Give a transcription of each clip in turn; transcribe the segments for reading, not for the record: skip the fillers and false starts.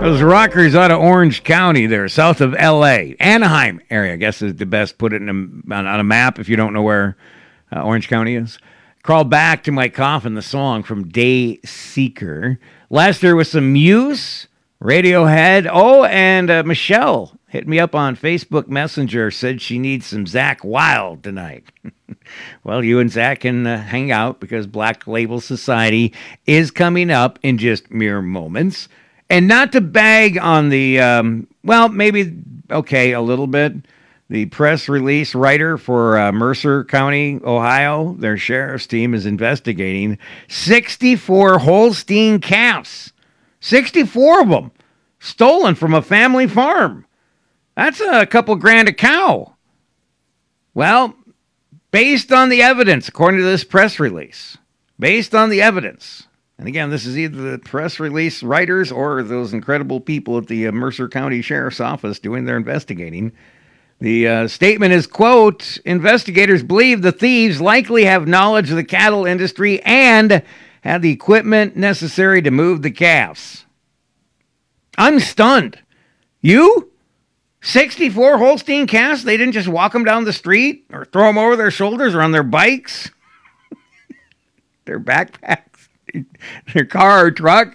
Those rockers out of Orange County there, south of L.A. Anaheim area, I guess is the best. Put it on a map if you don't know where Orange County is. Crawl Back to My Coffin, the song from Day Seeker. Lester with some Muse, Radiohead. Oh, and Michelle hit me up on Facebook Messenger, said she needs some Zakk Wylde tonight. Well, you and Zach can hang out because Black Label Society is coming up in just mere moments. And not to bag on the, maybe, okay, a little bit. The press release writer for Mercer County, Ohio, their sheriff's team is investigating 64 Holstein calves. 64 of them stolen from a family farm. That's a couple grand a cow. Well, based on the evidence, according to this press release, based on the evidence, and again, this is either the press release writers or those incredible people at the Mercer County Sheriff's Office doing their investigating. The statement is, quote, investigators believe the thieves likely have knowledge of the cattle industry and had the equipment necessary to move the calves. I'm stunned. You? 64 Holstein calves? They didn't just walk them down the street or throw them over their shoulders or on their bikes? Their backpacks? Their car or truck?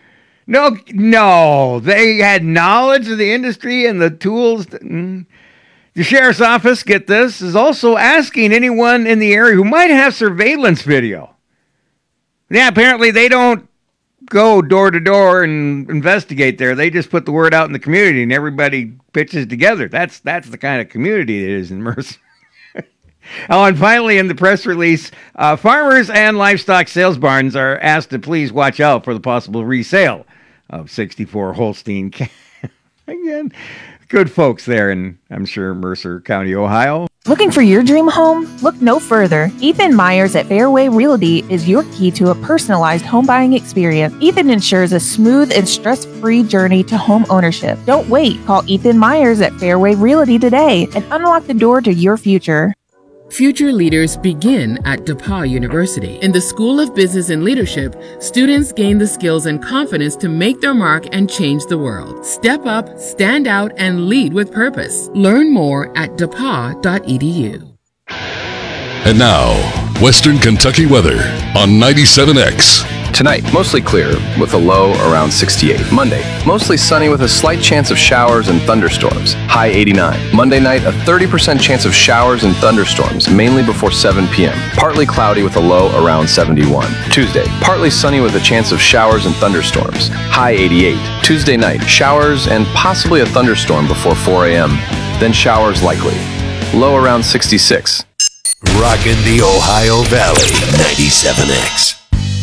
No, they had knowledge of the industry and the tools. The sheriff's office, get this, is also asking anyone in the area who might have surveillance video. Yeah, apparently they don't go door to door and investigate there. They just put the word out in the community and everybody pitches together. That's the kind of community it is in Mercer. Oh, and finally, in the press release, farmers and livestock sales barns are asked to please watch out for the possible resale of 64 Holstein calves. Again, good folks there in, I'm sure, Mercer County, Ohio. Looking for your dream home? Look no further. Ethan Myers at Fairway Realty is your key to a personalized home buying experience. Ethan ensures a smooth and stress-free journey to home ownership. Don't wait. Call Ethan Myers at Fairway Realty today and unlock the door to your future. Future leaders begin at DePauw University. In the School of Business and Leadership, students gain the skills and confidence to make their mark and change the world. Step up, stand out, and lead with purpose. Learn more at depaw.edu. And now, Western Kentucky weather on 97X. Tonight, mostly clear with a low around 68. Monday, mostly sunny with a slight chance of showers and thunderstorms. High 89. Monday night, a 30% chance of showers and thunderstorms, mainly before 7 p.m. Partly cloudy with a low around 71. Tuesday, partly sunny with a chance of showers and thunderstorms. High 88. Tuesday night, showers and possibly a thunderstorm before 4 a.m. Then showers likely. Low around 66. Rockin' the Ohio Valley, 97X.